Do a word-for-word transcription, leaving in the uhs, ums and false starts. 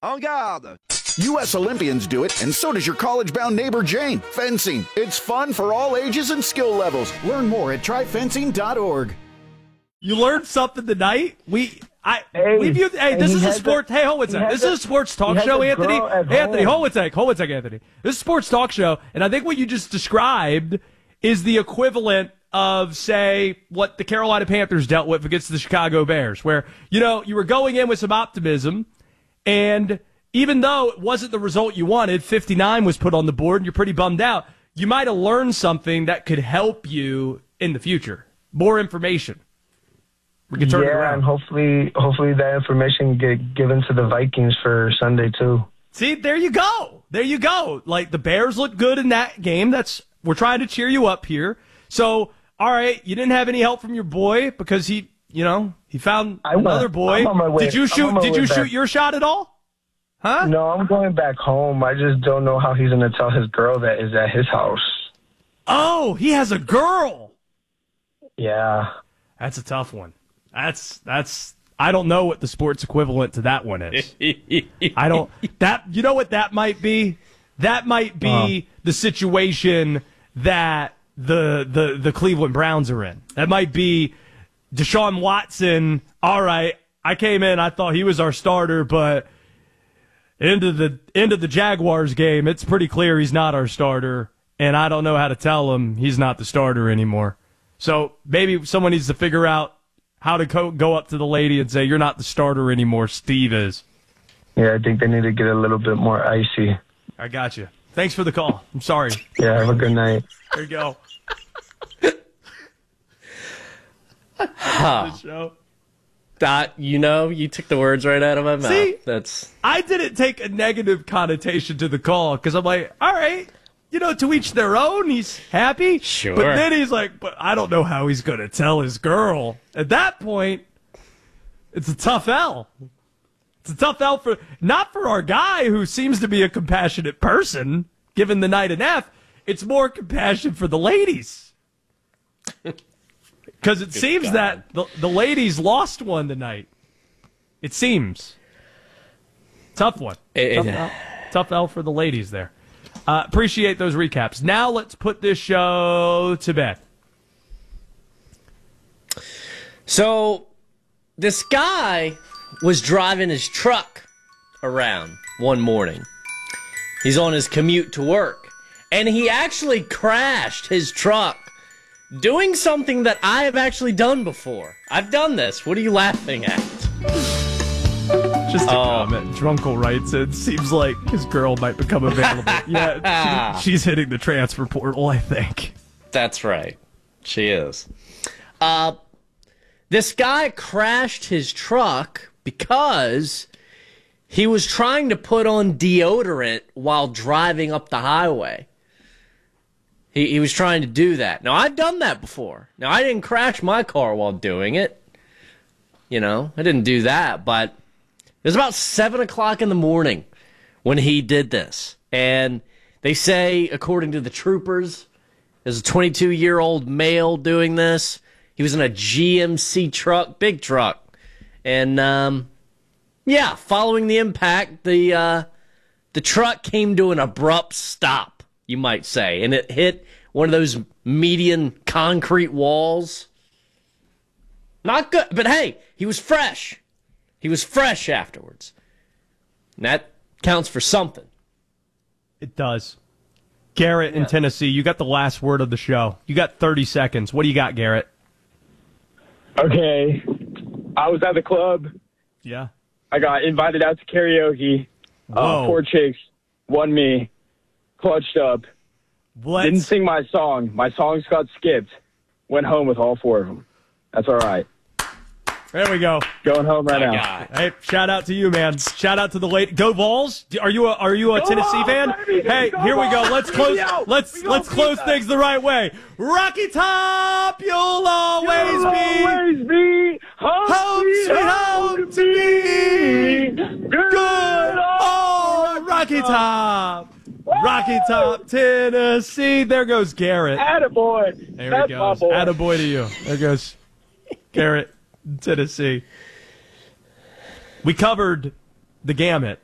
En garde! U S Olympians do it, and so does your college-bound neighbor Jane. Fencing. It's fun for all ages and skill levels. Learn more at try fencing dot org. You learned something tonight? We, I, Hey, we viewed, hey, this is a sport. A, hey, hold on a second. This a, is a sports talk show, Anthony. Hey, Anthony, hold on a second. Hold on a second, Anthony. This is a sports talk show, and I think what you just described is the equivalent of, say, what the Carolina Panthers dealt with against the Chicago Bears, where, you know, you were going in with some optimism, and even though it wasn't the result you wanted, fifty-nine was put on the board, and you're pretty bummed out, you might have learned something that could help you in the future. More information. We can turn it Yeah, around. and hopefully, hopefully that information get given to the Vikings for Sunday too. See, there you go. There you go. Like, the Bears look good in that game. That's we're trying to cheer you up here. So, all right, you didn't have any help from your boy because he, you know, he found I another went, boy. I'm on my way, Did you I'm shoot? on my Did way you back. shoot your shot at all? Huh? No, I'm going back home. I just don't know how he's going to tell his girl that is at his house. Oh, he has a girl. Yeah. That's a tough one. That's that's. I don't know what the sports equivalent to that one is. I don't. That you know what that might be. That might be uh, the situation that the the the Cleveland Browns are in. That might be Deshaun Watson. All right, I came in. I thought he was our starter, but into the into the Jaguars game, it's pretty clear he's not our starter, and I don't know how to tell him he's not the starter anymore. So maybe someone needs to figure out how to go, go up to the lady and say, you're not the starter anymore, Steve is. Yeah, I think they need to get a little bit more icy. I got you. Thanks for the call. I'm sorry. Yeah, have a good night. There you go. Huh. Show. That, you know, you took the words right out of my mouth. See? That's I didn't take a negative connotation to the call because I'm like, all right, you know, to each their own. He's happy. Sure. But then he's like, but I don't know how he's going to tell his girl. At that point, it's a tough L. It's a tough L for, not for our guy who seems to be a compassionate person, given the night an F. It's more compassion for the ladies. Because it Good seems God. that the, the ladies lost one tonight. It seems. Tough one. It- tough, it- L, tough L for the ladies there. Uh, appreciate those recaps. Now let's put this show to bed. So, this guy was driving his truck around one morning. He's on his commute to work, and he actually crashed his truck doing something that I have actually done before. I've done this. What are you laughing at? Just a Oh. comment. Drunkle writes, it seems like his girl might become available. Yeah, she, she's hitting the transfer portal, I think. That's right. She is. Uh, this guy crashed his truck because he was trying to put on deodorant while driving up the highway. He, he was trying to do that. Now, I've done that before. Now, I didn't crash my car while doing it. You know, I didn't do that, but it was about seven o'clock in the morning when he did this. And they say, according to the troopers, there's a twenty-two-year-old male doing this. He was in a G M C truck, big truck. And, um, yeah, following the impact, the uh, the truck came to an abrupt stop, you might say. And it hit one of those median concrete walls. Not good, but hey, he was fresh. He was fresh afterwards. And that counts for something. It does. Garrett in Tennessee, you got the last word of the show. You got thirty seconds. What do you got, Garrett? Okay. I was at the club. Yeah. I got invited out to karaoke. Whoa. Uh, four chicks, one me, clutched up. Let's, Didn't sing my song. My songs got skipped. Went home with all four of them. That's all right. There we go. Going home right My now. guy. Hey, shout out to you, man. Shout out to the late. Go Vols! Are you a Are you a Go Tennessee Vols, fan? baby! Hey, Go here we go. Vols! Let's close. Yo, Let's we gonna let's beat close them. things the right way. Rocky Top, you'll always You'll be always be home, home, sweet home to me. Good, Good old Rocky Top, Rocky Top, Tennessee. There goes Garrett. Attaboy. There That's he my goes. boy. Attaboy to you. There goes Garrett, Tennessee. We covered the gamut